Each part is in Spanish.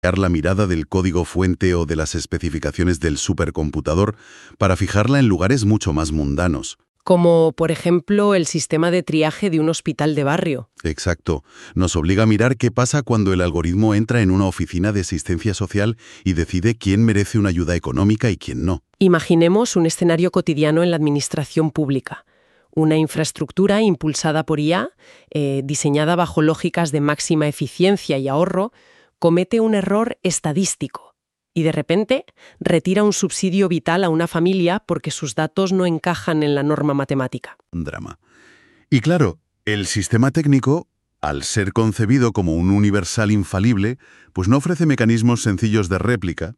La mirada del código fuente o de las especificaciones del supercomputador para fijarla en lugares mucho más mundanos. Como, por ejemplo, el sistema de triaje de un hospital de barrio. Exacto. Nos obliga a mirar qué pasa cuando el algoritmo entra en una oficina de asistencia social y decide quién merece una ayuda económica y quién no. Imaginemos un escenario cotidiano en la administración pública. Una infraestructura impulsada por IA, diseñada bajo lógicas de máxima eficiencia y ahorro, comete un error estadístico. Y de repente retira un subsidio vital a una familia porque sus datos no encajan en la norma matemática. Un drama. Y claro, el sistema técnico, al ser concebido como un universal infalible, pues no ofrece mecanismos sencillos de réplica,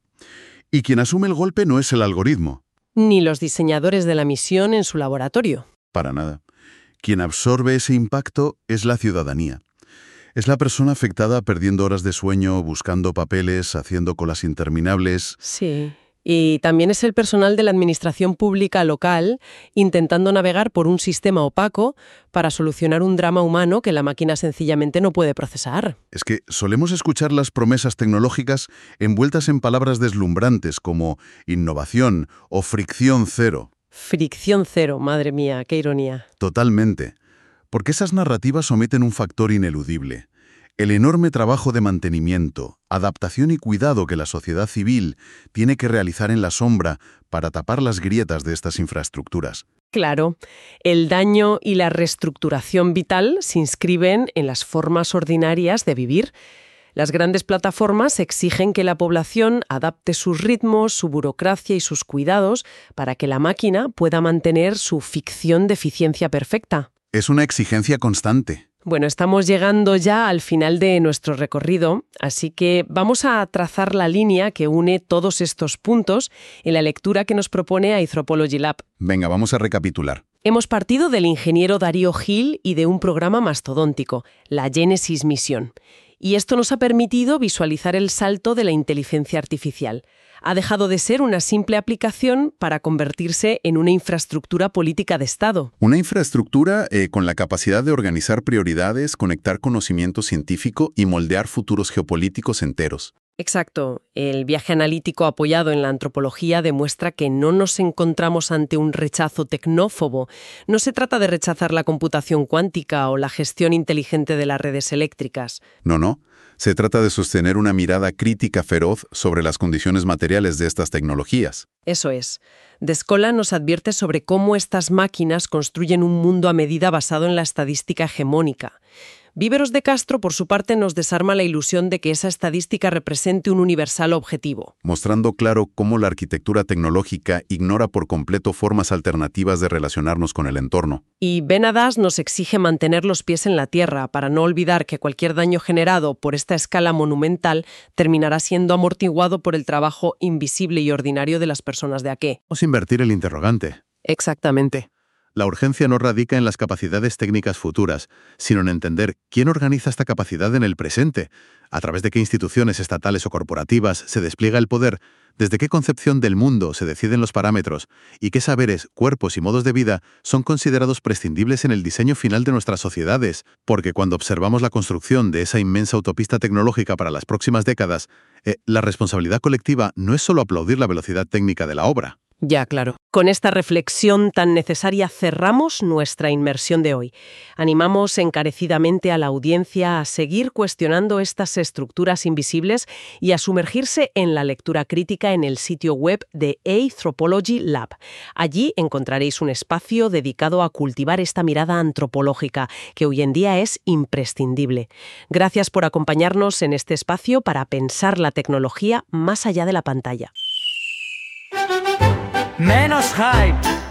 y quien asume el golpe no es el algoritmo. Ni los diseñadores de la misión en su laboratorio. Para nada. Quien absorbe ese impacto es la ciudadanía. Es la persona afectada perdiendo horas de sueño, buscando papeles, haciendo colas interminables. Sí. Y también es el personal de la administración pública local intentando navegar por un sistema opaco para solucionar un drama humano que la máquina sencillamente no puede procesar. Es que solemos escuchar las promesas tecnológicas envueltas en palabras deslumbrantes como innovación o fricción cero. Fricción cero, madre mía, qué ironía. Totalmente. Porque esas narrativas omiten un factor ineludible: el enorme trabajo de mantenimiento, adaptación y cuidado que la sociedad civil tiene que realizar en la sombra para tapar las grietas de estas infraestructuras. Claro, el daño y la reestructuración vital se inscriben en las formas ordinarias de vivir. Las grandes plataformas exigen que la población adapte sus ritmos, su burocracia y sus cuidados para que la máquina pueda mantener su ficción de eficiencia perfecta. Es una exigencia constante. Bueno, estamos llegando ya al final de nuestro recorrido, así que vamos a trazar la línea que une todos estos puntos en la lectura que nos propone Anthropology Lab. Venga, vamos a recapitular. Hemos partido del ingeniero Darío Gil y de un programa mastodóntico, la Genesis Mission. Y esto nos ha permitido visualizar el salto de la inteligencia artificial. Ha dejado de ser una simple aplicación para convertirse en una infraestructura política de Estado. Una infraestructura con la capacidad de organizar prioridades, conectar conocimiento científico y moldear futuros geopolíticos enteros. Exacto. El viaje analítico apoyado en la antropología demuestra que no nos encontramos ante un rechazo tecnófobo. No se trata de rechazar la computación cuántica o la gestión inteligente de las redes eléctricas. No. Se trata de sostener una mirada crítica feroz sobre las condiciones materiales de estas tecnologías. Eso es. Descola nos advierte sobre cómo estas máquinas construyen un mundo a medida basado en la estadística hegemónica. Víveros de Castro, por su parte, nos desarma la ilusión de que esa estadística represente un universal objetivo. Mostrando claro cómo la arquitectura tecnológica ignora por completo formas alternativas de relacionarnos con el entorno. Y Ben Hadas nos exige mantener los pies en la tierra para no olvidar que cualquier daño generado por esta escala monumental terminará siendo amortiguado por el trabajo invisible y ordinario de las personas de a qué. Vamos a invertir el interrogante. Exactamente. La urgencia no radica en las capacidades técnicas futuras, sino en entender quién organiza esta capacidad en el presente, a través de qué instituciones estatales o corporativas se despliega el poder, desde qué concepción del mundo se deciden los parámetros y qué saberes, cuerpos y modos de vida son considerados prescindibles en el diseño final de nuestras sociedades, porque cuando observamos la construcción de esa inmensa autopista tecnológica para las próximas décadas, la responsabilidad colectiva no es solo aplaudir la velocidad técnica de la obra. Ya, claro. Con esta reflexión tan necesaria cerramos nuestra inmersión de hoy. Animamos encarecidamente a la audiencia a seguir cuestionando estas estructuras invisibles y a sumergirse en la lectura crítica en el sitio web de Anthropology Lab. Allí encontraréis un espacio dedicado a cultivar esta mirada antropológica, que hoy en día es imprescindible. Gracias por acompañarnos en este espacio para pensar la tecnología más allá de la pantalla. Menos hype,